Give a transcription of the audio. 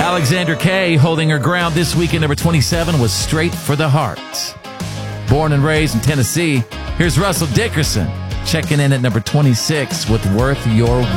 Alexandra Kay holding her ground this week at number 27 was Straight for the Heart. Born and raised in Tennessee, here's Russell Dickerson checking in at number 26 with Worth Your